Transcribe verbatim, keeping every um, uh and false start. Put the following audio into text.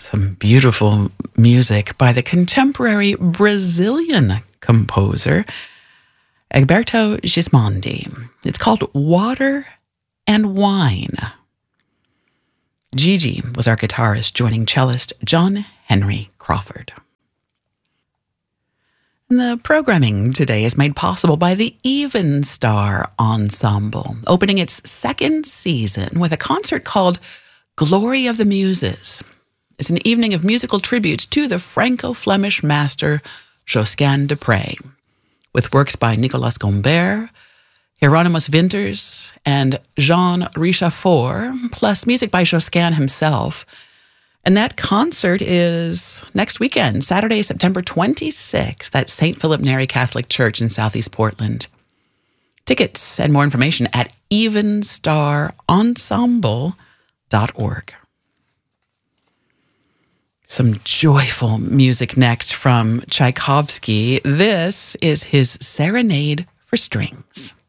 Some beautiful music by the contemporary Brazilian composer Egberto Gismondi. It's called Water and Wine. Gigi was our guitarist, joining cellist John Henry Crawford. And the programming today is made possible by the Evenstar Ensemble, opening its second season with a concert called Glory of the Muses. It's an evening of musical tributes to the Franco-Flemish master Josquin des Prez, with works by Nicolas Gombert, Hieronymus Winters, and Jean Richauffort, plus music by Josquin himself. And that concert is next weekend, Saturday, September twenty-sixth, at Saint Philip Neri Catholic Church in Southeast Portland. Tickets and more information at evenstar ensemble dot org. Some joyful music next from Tchaikovsky. This is his Serenade for Strings.